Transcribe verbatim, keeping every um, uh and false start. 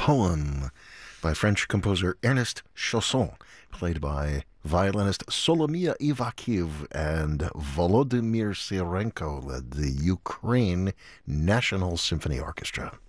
poem by French composer Ernest Chausson, played by violinist Solomia Ivakiv, and Volodymyr Serenko led the Ukraine National Symphony Orchestra.